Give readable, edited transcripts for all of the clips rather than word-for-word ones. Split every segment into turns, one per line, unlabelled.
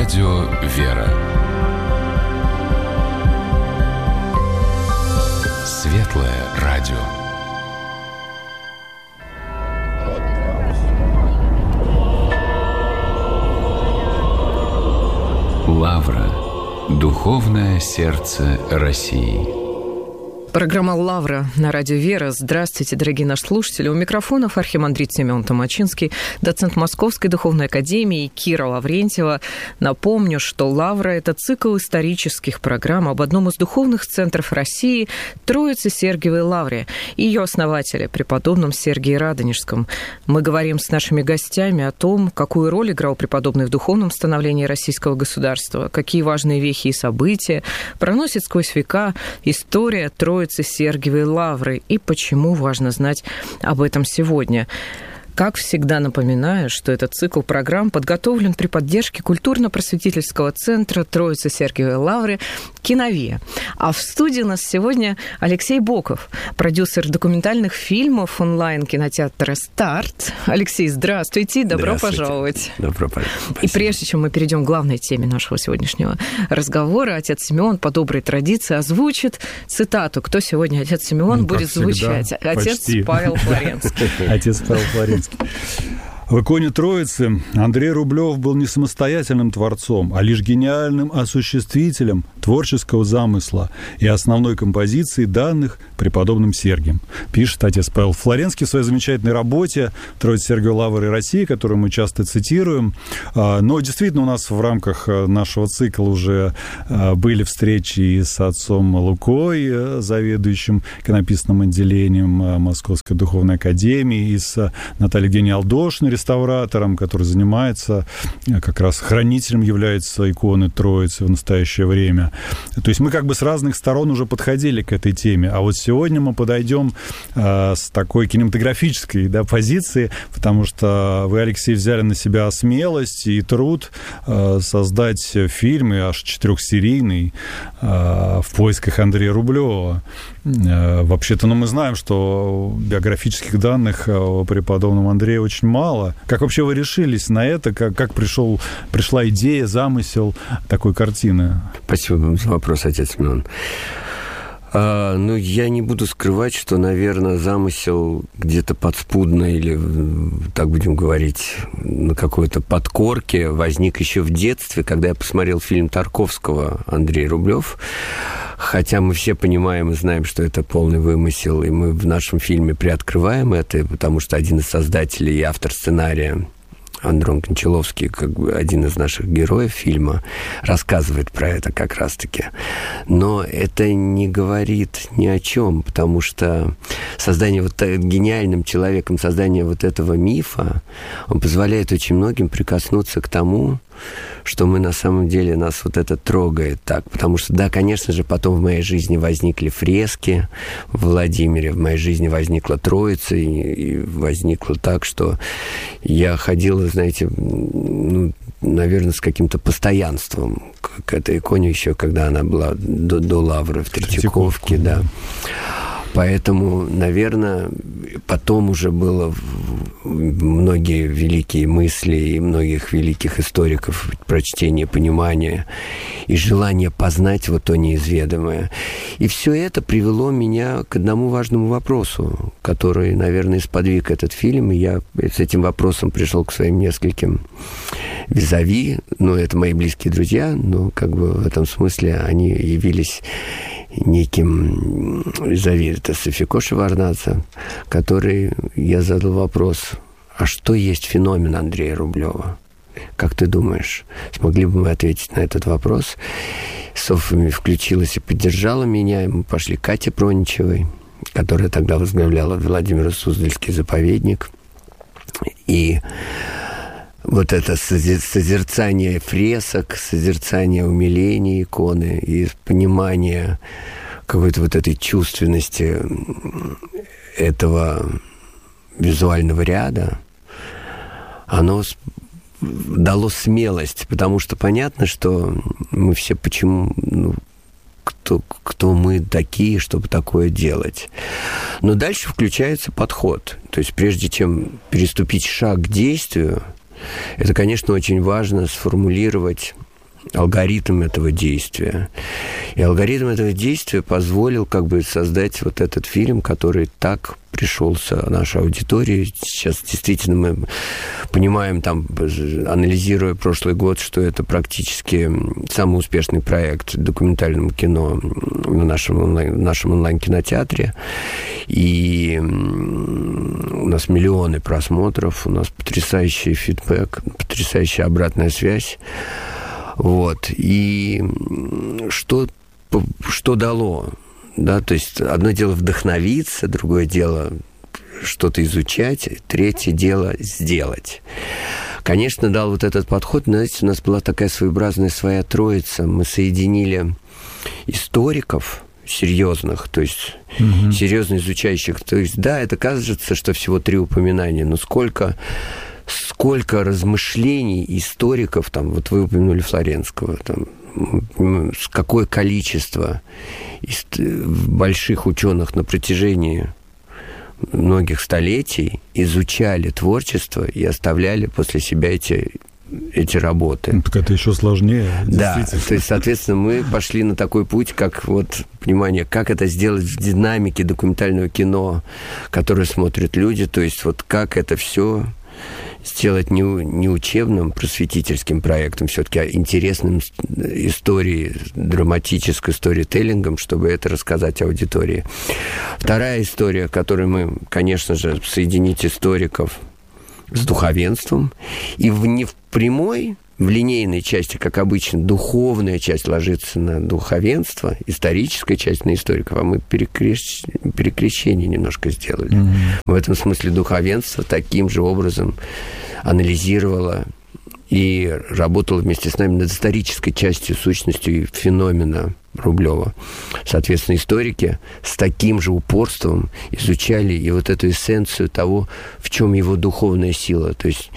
Радио «Вера». Светлое радио. Лавра. Духовное сердце России.
Программа «Лавра» на радио «Вера». Здравствуйте, дорогие наши слушатели. У микрофонов архимандрит Семен Томачинский, доцент Московской духовной академии Кира Лаврентьева. Напомню, что «Лавра» — это цикл исторических программ об одном из духовных центров России — Троице-Сергиевой Лавре и ее основателе, преподобном Сергии Радонежском. Мы говорим с нашими гостями о том, какую роль играл преподобный в духовном становлении российского государства, какие важные вехи и события проносит сквозь века история Троице-Сергиевой Лавры и почему важно знать об этом сегодня. Как всегда напоминаю, что этот цикл программ подготовлен при поддержке культурно-просветительского центра Троице-Сергиевой Лавры «Киновия». А в студии у нас сегодня Алексей Боков, продюсер документальных фильмов онлайн-кинотеатра «Старт». Алексей, здравствуйте, добро пожаловать.
Добро пожаловать.
И прежде чем мы перейдем к главной теме нашего сегодняшнего разговора, отец Симеон по доброй традиции озвучит цитату. Кто сегодня отец Симеон будет звучать? Отец Павел Флоренский.
Отец Павел Флоренский. В иконе Троицы Андрей Рублев был не самостоятельным творцом, а лишь гениальным осуществителем творческого замысла и основной композиции, данных преподобным Сергием. Пишет отец Павел Флоренский в своей замечательной работе «Троице-Сергиевой Лавры России», которую мы часто цитируем. Но действительно у нас в рамках нашего цикла уже были встречи и с отцом Лукой, заведующим иконописным отделением Московской духовной академии, и с Натальей Евгеньевной Алдошиной, реставратором, который занимается, как раз хранителем является иконы Троицы в настоящее время. То есть мы как бы с разных сторон уже подходили к этой теме. А вот сегодня мы подойдем с такой кинематографической позиции, потому что вы, Алексей, взяли на себя смелость и труд создать фильм, аж 4-серийный, в поисках Андрея Рублева. Вообще-то, мы знаем, что биографических данных о преподобном Андрее очень мало. Как вообще вы решились на это? Как пришла идея, замысел такой картины?
Спасибо за вопрос, отец Семен. Я не буду скрывать, что, наверное, замысел где-то подспудно или, так будем говорить, на какой-то подкорке возник еще в детстве, когда я посмотрел фильм Тарковского «Андрей Рублев». Хотя мы все понимаем и знаем, что это полный вымысел, и мы в нашем фильме приоткрываем это, потому что один из создателей и автор сценария Андрон Кончаловский, как бы один из наших героев фильма, рассказывает про это как раз-таки. Но это не говорит ни о чем, потому что создание гениальным человеком, создание этого мифа, он позволяет очень многим прикоснуться к тому, что мы на самом деле, нас это трогает так. Потому что, да, конечно же, потом в моей жизни возникли фрески в Владимире, в моей жизни возникла Троица, и возникло так, что я ходил, знаете, наверное, с каким-то постоянством к этой иконе еще, когда она была до Лавры в Третьяковке, да. Поэтому, наверное, потом уже было многие великие мысли и многих великих историков, прочтение, понимание и желание познать то неизведанное. И все это привело меня к одному важному вопросу, который, наверное, сподвиг этот фильм. И я с этим вопросом пришел к своим нескольким визави. Это мои близкие друзья, но в этом смысле они явились неким визави, это Софико Шеварднадзе, который я задал вопрос: а что есть феномен Андрея Рублева? Как ты думаешь, смогли бы мы ответить на этот вопрос? Софья включилась и поддержала меня, и мы пошли к Кате Проничевой, которая тогда возглавляла Владимиро-Суздальский заповедник. И это созерцание фресок, созерцание умиления иконы и понимание какой-то этой чувственности этого визуального ряда, оно дало смелость, потому что понятно, что мы все кто мы такие, чтобы такое делать. Но дальше включается подход. То есть прежде чем переступить шаг к действию, это, конечно, очень важно сформулировать алгоритм этого действия. И алгоритм этого действия позволил как бы создать вот этот фильм, который так пришелся нашей аудитории. Сейчас действительно мы понимаем, там, анализируя прошлый год, что это практически самый успешный проект документального кино на нашем онлайн-кинотеатре. И у нас миллионы просмотров, у нас потрясающий фидбэк, потрясающая обратная связь. Вот. И что дало? Да, то есть одно дело вдохновиться, другое дело что-то изучать, третье дело сделать. Конечно, дал вот этот подход, но, знаете, у нас была такая своеобразная своя троица. Мы соединили историков серьезных, то есть серьезно изучающих. То есть, да, это кажется, что всего 3 упоминания, но сколько размышлений историков, там, вот вы упомянули Флоренского, там, какое количество больших ученых на протяжении многих столетий изучали творчество и оставляли после себя эти работы.
Так это еще сложнее.
Да, то есть, соответственно, мы пошли на такой путь, как вот, понимание, как это сделать в динамике документального кино, которое смотрят люди, то есть вот как это все сделать не учебным, просветительским проектом, все-таки интересным историей, драматической сторителлингом, чтобы это рассказать аудитории. Вторая история, которую мы, конечно же, соединить историков с духовенством, и не в прямой, в линейной части, как обычно, духовная часть ложится на духовенство, историческая часть на историков, а мы перекрещение немножко сделали. В этом смысле духовенство таким же образом анализировало и работало вместе с нами над исторической частью, сущностью и феномена Рублева. Соответственно, историки с таким же упорством изучали и вот эту эссенцию того, в чем его духовная сила. То есть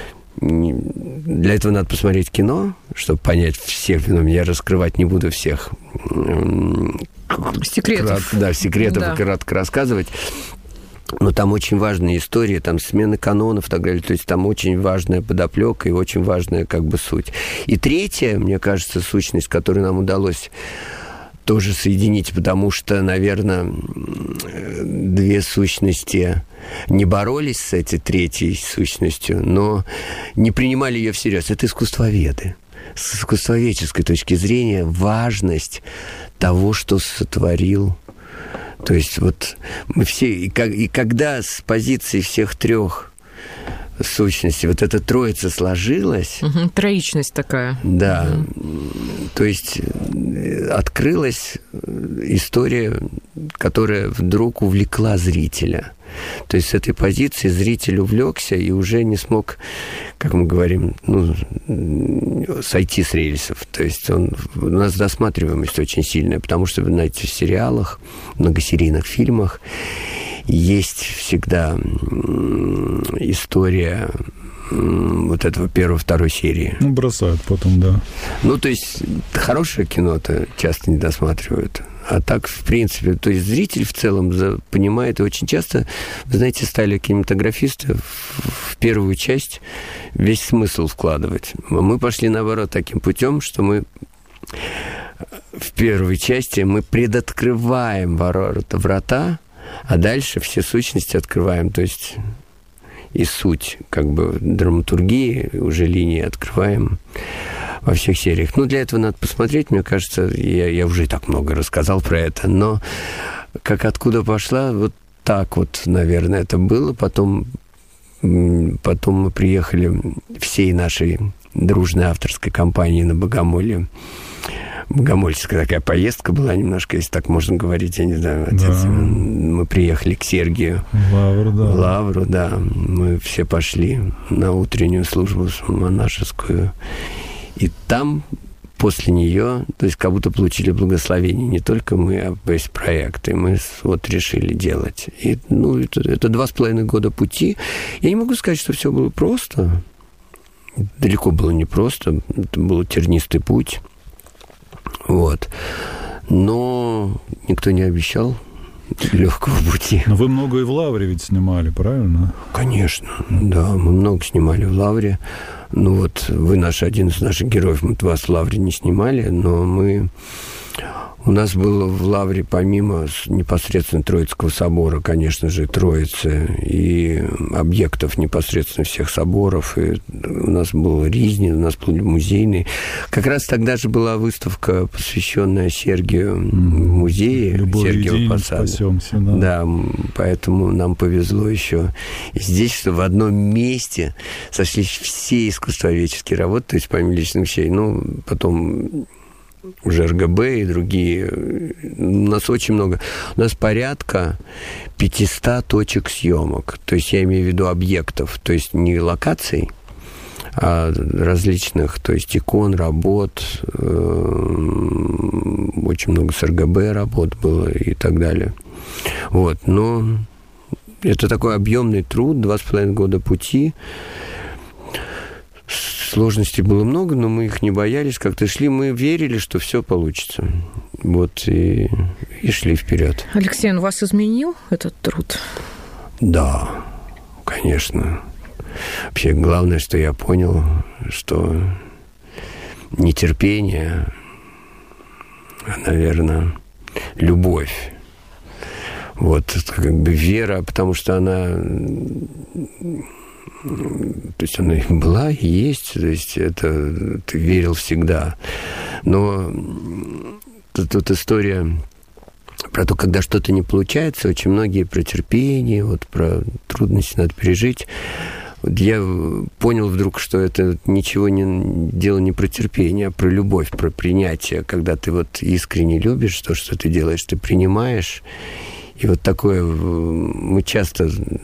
для этого надо посмотреть кино, чтобы понять всех феноменов. Я раскрывать не буду всех
секретов.
Секретов и кратко рассказывать. Но там очень важная история, там смена канонов и так далее. То есть там очень важная подоплека и очень важная как бы суть. И третья, мне кажется, сущность, которую нам удалось тоже соединить, потому что, наверное, 2 сущности не боролись с этой третьей сущностью, но не принимали ее всерьез. Это искусствоведы. С искусствоведческой точки зрения важность того, что сотворил. То есть вот мы все... И когда с позиции всех 3 сущностей вот эта троица сложилась...
Троичность такая.
Да. То есть открылась история, которая вдруг увлекла зрителя. То есть с этой позиции зритель увлекся и уже не смог, как мы говорим, сойти с рельсов. То есть у нас досматриваемость очень сильная, потому что, знаете, в сериалах, многосерийных фильмах есть всегда история вот этого 1-2 серии.
Бросают потом, да.
То есть хорошее кино-то часто не досматривают. А так, в принципе, то есть зритель в целом понимает, и очень часто, вы знаете, стали кинематографисты в первую часть весь смысл вкладывать. Мы пошли, наоборот, таким путем, что мы в первой части мы предоткрываем врата, а дальше все сущности открываем, то есть и суть, как бы, драматургии, уже линии открываем во всех сериях. Для этого надо посмотреть, мне кажется, я уже и так много рассказал про это, но как откуда пошла, вот так вот, наверное, это было. Потом мы приехали всей нашей дружной авторской компании на Богомолье. Богомольская такая поездка была немножко, если так можно говорить, я не знаю, отец. Да. Мы приехали к Сергию. Лавру, да. Мы все пошли на утреннюю службу монашескую. И там, после нее, то есть как будто получили благословение не только мы, а весь проект. И мы вот решили делать. И, это 2,5 года пути. Я не могу сказать, что все было просто. Далеко было не просто. Это был тернистый путь. Вот. Но никто не обещал легкого пути.
Но вы много и в Лавре ведь снимали, правильно?
Конечно, да, мы много снимали в Лавре. Ну вот, вы один из наших героев, мы вас в Лавре не снимали, но у нас было в Лавре, помимо непосредственно Троицкого собора, конечно же, Троицы, и объектов непосредственно всех соборов, и у нас был Ризнин, у нас был музейный. Как раз тогда же была выставка, посвященная Сергию в музее, Сергиева Посада. Да, поэтому нам повезло еще здесь, что в одном месте сошлись все искусствоведческие работы, то есть помимо личных вещей, потом уже РГБ и другие. У нас очень много. У нас порядка 500 точек съемок. То есть я имею в виду объектов. То есть не локаций, а различных, то есть икон, работ. Очень много с РГБ работ было и так далее. Вот. Но это такой объемный труд, 2,5 года пути. Сложностей было много, но мы их не боялись, как-то шли, мы верили, что все получится. Вот, и шли вперед.
Алексей, он вас изменил, этот труд? Да,
конечно. Вообще, главное, что я понял, что нетерпение, наверное, любовь. Вот, как бы вера, потому что она... То есть она и была, и есть, то есть это ты верил всегда. Но тут история про то, когда что-то не получается, очень многие про терпение, вот про трудности надо пережить. Вот я понял вдруг, что это дело не про терпение, а про любовь, про принятие, когда ты вот искренне любишь то, что ты делаешь, ты принимаешь. И вот такое, мы часто